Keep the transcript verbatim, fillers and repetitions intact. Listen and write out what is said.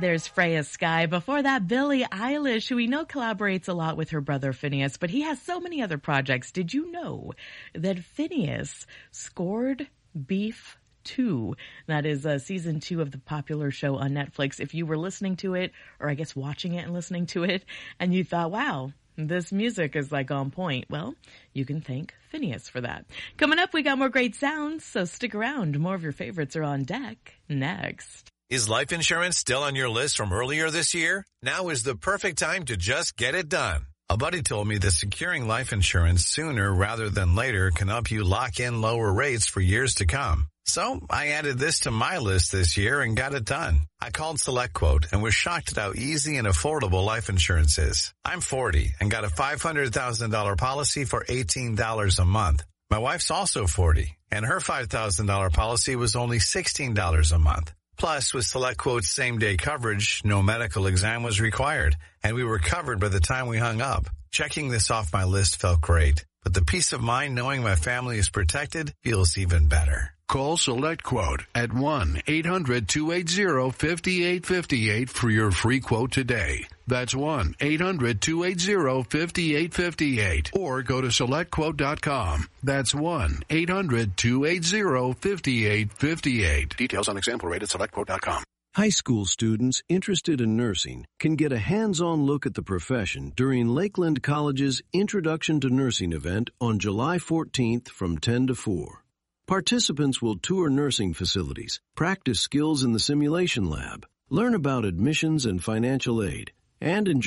There's Freya Sky. Before that, Billie Eilish, who we know collaborates a lot with her brother Phineas, but he has so many other projects. Did you know that Phineas scored Beef two? That is uh, season two of the popular show on Netflix. If you were listening to it, or I guess watching it and listening to it, and you thought, wow, this music is like on point, well, you can thank Phineas for that. Coming up, we got more great sounds, so stick around. More of your favorites are on deck next. Is life insurance still on your list from earlier this year? Now is the perfect time to just get it done. A buddy told me that securing life insurance sooner rather than later can help you lock in lower rates for years to come. So I added this to my list this year and got it done. I called SelectQuote and was shocked at how easy and affordable life insurance is. I'm forty and got a five hundred thousand dollars policy for eighteen dollars a month. My wife's also forty, and her five thousand dollars policy was only sixteen dollars a month. Plus, with SelectQuote's same-day coverage, no medical exam was required, and we were covered by the time we hung up. Checking this off my list felt great, but the peace of mind knowing my family is protected feels even better. Call SelectQuote at one eight hundred two eight zero five eight five eight for your free quote today. That's one eight hundred two eight zero five eight five eight. Or go to select quote dot com. That's one eight hundred two eight zero five eight five eight. Details on example rate at select quote dot com. High school students interested in nursing can get a hands-on look at the profession during Lakeland College's Introduction to Nursing event on July fourteenth from ten to four. Participants will tour nursing facilities, practice skills in the simulation lab, learn about admissions and financial aid, and enjoy